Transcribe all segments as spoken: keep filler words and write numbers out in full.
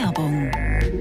Werbung.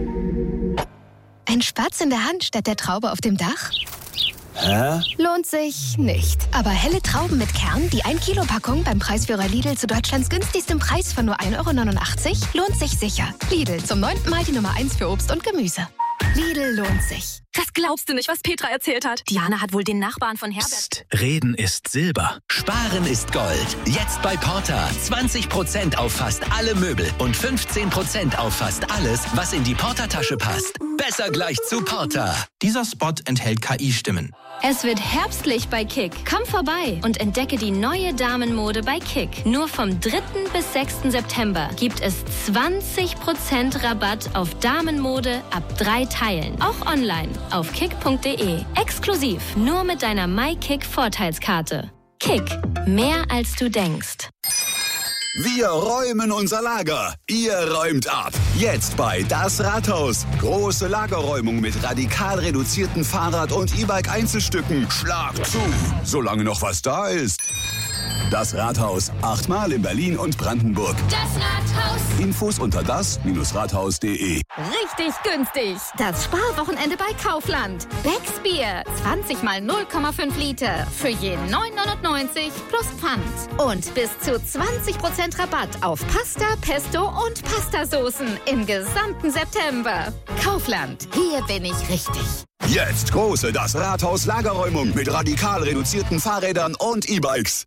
Ein Spatz in der Hand statt der Traube auf dem Dach? Hä? Lohnt sich nicht. Aber helle Trauben mit Kern, die ein Kilo Packung beim Preisführer Lidl zu Deutschlands günstigstem Preis von nur ein Euro neunundachtzig, lohnt sich sicher. Lidl, zum neunten Mal die Nummer eins für Obst und Gemüse. Lidl lohnt sich. Das glaubst du nicht, was Petra erzählt hat. Diana hat wohl den Nachbarn von Herbert... Psst, reden ist Silber. Sparen ist Gold. Jetzt bei Porta. zwanzig Prozent auf fast alle Möbel und fünfzehn Prozent auf fast alles, was in die Porta-Tasche passt. Besser gleich zu Porta. Dieser Spot enthält K I-Stimmen. Es wird herbstlich bei Kick. Komm vorbei und entdecke die neue Damenmode bei Kick. Nur vom dritten bis sechsten September gibt es zwanzig Prozent Rabatt auf Damenmode ab drei Teilen. Auch online auf kick punkt de. Exklusiv nur mit deiner MyKick-Vorteilskarte. Kick. Mehr als du denkst. Wir räumen unser Lager. Ihr räumt ab. Jetzt bei Das Rathaus. Große Lagerräumung mit radikal reduzierten Fahrrad- und E-Bike-Einzelstücken. Schlag zu, solange noch was da ist. Das Rathaus. Achtmal in Berlin und Brandenburg. Das Rathaus. Infos unter das Rathaus punkt de. Richtig günstig. Das Sparwochenende bei Kaufland. Becks Bier. zwanzig mal null Komma fünf Liter. Für je neun neunundneunzig plus Pfand. Und bis zu zwanzig Prozent Rabatt auf Pasta, Pesto und Pastasoßen im gesamten September. Kaufland. Hier bin ich richtig. Jetzt große Das Rathaus Lagerräumung mit radikal reduzierten Fahrrädern und E-Bikes.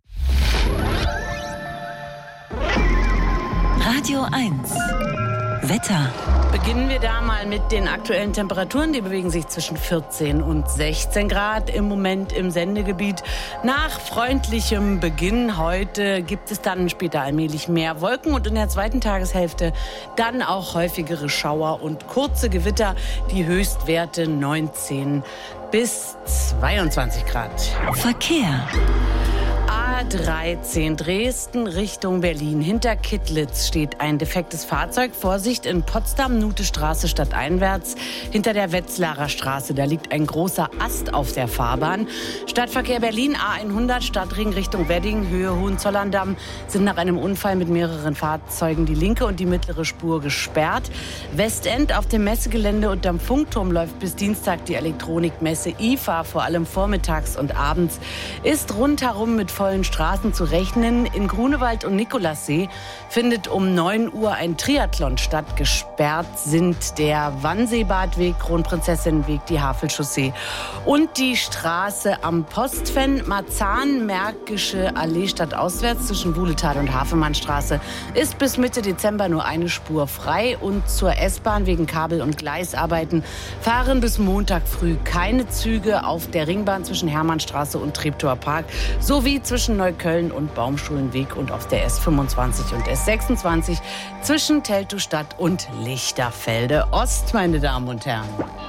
Radio eins. Wetter. Beginnen wir da mal mit den aktuellen Temperaturen. Die bewegen sich zwischen vierzehn und sechzehn Grad im Moment im Sendegebiet. Nach freundlichem Beginn heute gibt es dann später allmählich mehr Wolken und in der zweiten Tageshälfte dann auch häufigere Schauer und kurze Gewitter. Die Höchstwerte neunzehn bis zweiundzwanzig Grad. Verkehr. A dreizehn Dresden Richtung Berlin. Hinter Kittlitz steht ein defektes Fahrzeug. Vorsicht in Potsdam, Nutestraße stadteinwärts. Hinter der Wetzlarer Straße, da liegt ein großer Ast auf der Fahrbahn. Stadtverkehr Berlin, A hundert, Stadtring Richtung Wedding, Höhe Hohenzollern-Damm, sind nach einem Unfall mit mehreren Fahrzeugen die linke und die mittlere Spur gesperrt. Westend auf dem Messegelände unterm Funkturm läuft bis Dienstag die Elektronikmesse I F A, vor allem vormittags und abends. Ist rundherum mit vollen Straßen zu rechnen. In Grunewald und Nikolassee findet um neun Uhr ein Triathlon statt. Gesperrt sind der Wannseebadweg, Kronprinzessinnenweg, die Havelchaussee und die Straße am Postfen. Marzahn, Märkische Allee stadtauswärts zwischen Wuhletal und Hafemannstraße ist bis Mitte Dezember nur eine Spur frei. Und zur S-Bahn wegen Kabel- und Gleisarbeiten fahren bis Montag früh keine Züge auf der Ringbahn zwischen Hermannstraße und Treptower Park sowie zwischen Neukölln und Baumschulenweg und auf der S fünfundzwanzig und S sechsundzwanzig zwischen Teltow-Stadt und Lichterfelde Ost, meine Damen und Herren.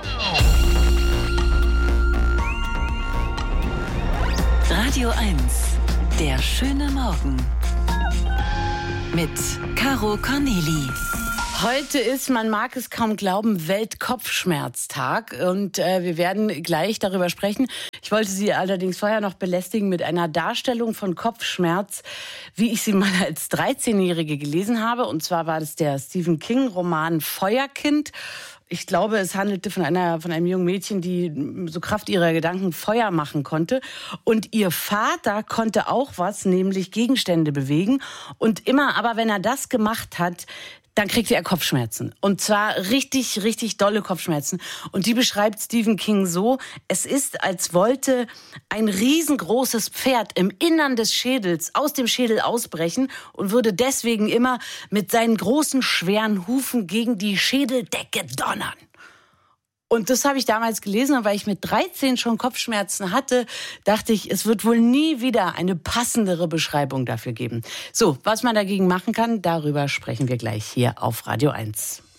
Radio eins. Der schöne Morgen. Mit Caro Corneli. Heute ist, man mag es kaum glauben, Weltkopfschmerztag und äh, wir werden gleich darüber sprechen. Ich wollte Sie allerdings vorher noch belästigen mit einer Darstellung von Kopfschmerz, wie ich sie mal als dreizehnjährige gelesen habe. Und zwar war das der Stephen King-Roman Feuerkind. Ich glaube, es handelte von einer, von einem jungen Mädchen, die so Kraft ihrer Gedanken Feuer machen konnte. Und ihr Vater konnte auch was, nämlich Gegenstände bewegen. Und immer aber, wenn er das gemacht hat, dann kriegte er Kopfschmerzen. Und zwar richtig, richtig dolle Kopfschmerzen. Und die beschreibt Stephen King so: Es ist, als wollte ein riesengroßes Pferd im Innern des Schädels aus dem Schädel ausbrechen und würde deswegen immer mit seinen großen, schweren Hufen gegen die Schädeldecke donnern. Und das habe ich damals gelesen, und weil ich mit dreizehn schon Kopfschmerzen hatte, dachte ich, es wird wohl nie wieder eine passendere Beschreibung dafür geben. So, was man dagegen machen kann, darüber sprechen wir gleich hier auf Radio eins.